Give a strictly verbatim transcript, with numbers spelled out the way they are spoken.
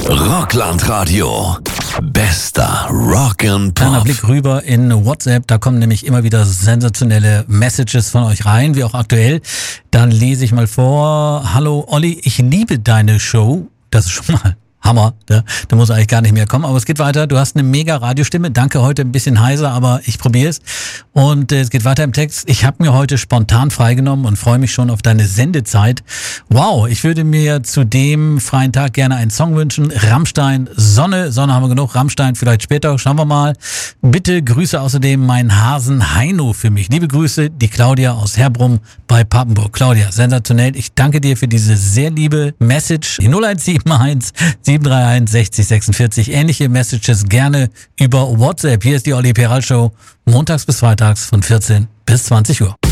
Rockland-Radio. Bester Rock'n'Pop. Kleiner Blick rüber in WhatsApp, da kommen nämlich immer wieder sensationelle Messages von euch rein, wie auch aktuell. Dann lese ich mal vor. Hallo Olli, ich liebe deine Show. Das ist schon mal Hammer, ja, da muss eigentlich gar nicht mehr kommen. Aber es geht weiter. Du hast eine mega Radiostimme. Danke, heute ein bisschen heiser, aber ich probiere es. Und äh, es geht weiter im Text. Ich habe mir heute spontan freigenommen und freue mich schon auf deine Sendezeit. Wow, ich würde mir zu dem freien Tag gerne einen Song wünschen. Rammstein, Sonne. Sonne haben wir genug. Rammstein vielleicht später. Schauen wir mal. Bitte grüße außerdem meinen Hasen Heino für mich. Liebe Grüße, die Claudia aus Herbrum bei Papenburg. Claudia, sensationell. Ich danke dir für diese sehr liebe Message. Die null eins sieben eins sieben drei eins sechzig sechsundvierzig. Ähnliche Messages gerne über WhatsApp. Hier ist die Olli Peral Show. Montags bis freitags von vierzehn bis zwanzig Uhr.